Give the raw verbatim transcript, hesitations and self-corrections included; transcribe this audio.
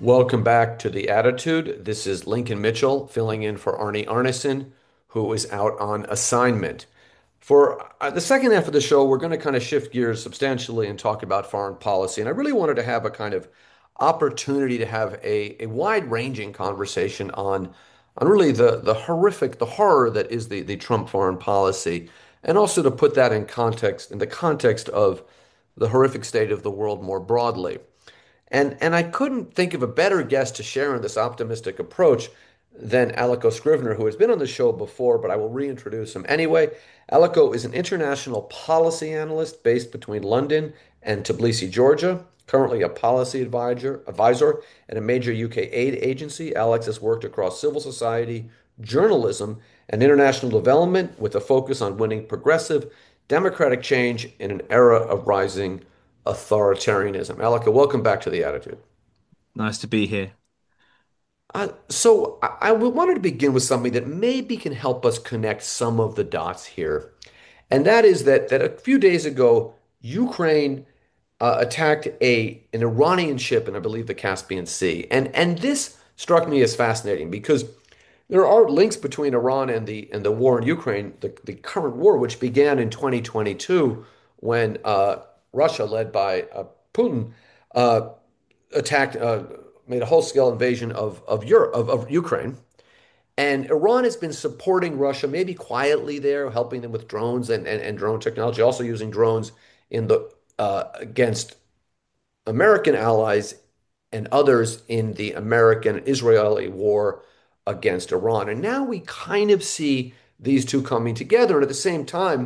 Welcome back to The Attitude. This is Lincoln Mitchell filling in for Arnie Arnesen, who is out on assignment. For uh, the second half of the show, we're going to kind of shift gears substantially and talk about foreign policy. And I really wanted to have a kind of opportunity to have a, a wide-ranging conversation on, on really the, the horrific, the horror that is the, the Trump foreign policy, and also to put that in context, in the context of the horrific state of the world more broadly. And and I couldn't think of a better guest to share in this optimistic approach than Aliko Scrivener, who has been on the show before, but I will reintroduce him anyway. Aliko is an international policy analyst based between London and Tbilisi, Georgia. Currently a policy advisor, advisor at a major U K aid agency. Alex has worked across civil society, journalism, and international development with a focus on winning progressive democratic change in an era of rising authoritarianism. Alika, welcome back to The Attitude. Nice to be here. Uh, so I, I wanted to begin with something that maybe can help us connect some of the dots here. And that is that that a few days ago, Ukraine uh, attacked a an Iranian ship in, I believe, the Caspian Sea. And and this struck me as fascinating because there are links between Iran and the and the war in Ukraine, the, the current war, which began in twenty twenty-two when uh, Russia, led by uh, Putin, uh, attacked, uh, made a whole-scale invasion of of Europe, of, of Ukraine. And Iran has been supporting Russia, maybe quietly there, helping them with drones and, and, and drone technology, also using drones in the uh, against American allies and others in the American-Israeli war against Iran. And now we kind of see these two coming together. And at the same time,